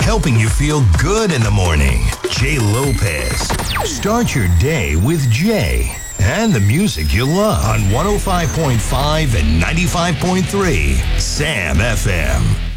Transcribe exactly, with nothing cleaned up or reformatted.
helping you feel good in the morning. Jay Lopez. Start your day with Jay and the music you love on one oh five point five and ninety-five point three Sam F M.